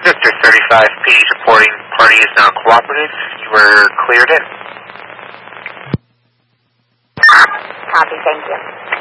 Victor 35P reporting party is now cooperative. You were cleared in. Copy, thank you.